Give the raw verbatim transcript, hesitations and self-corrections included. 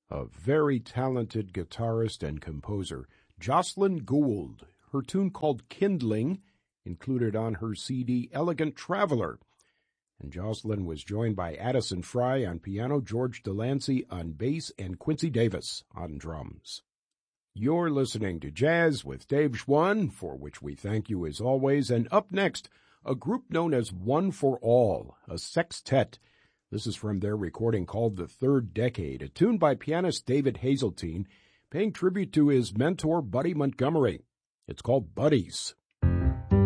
a very talented guitarist and composer, Jocelyn Gould. Her tune called Kindling, included on her C D Elegant Traveler. And Jocelyn was joined by Addison Fry on piano, George Delancey on bass, and Quincy Davis on drums. You're listening to Jazz with Dave Schwann, for which we thank you as always. And up next, a group known as One for All, a sextet. This is from their recording called The Third Decade, a tune by pianist David Hazeltine, paying tribute to his mentor Buddy Montgomery. It's called Buddies.